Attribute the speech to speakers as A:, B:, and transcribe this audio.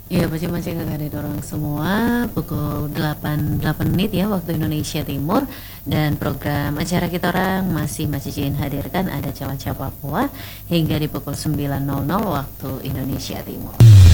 A: Iya, pacing-pacing kakak orang semua pukul 8 menit ya waktu Indonesia Timur. Dan program acara kita orang masih Macicin hadirkan ada Cawa-Cawa Papua hingga di pukul 9.00 waktu Indonesia Timur.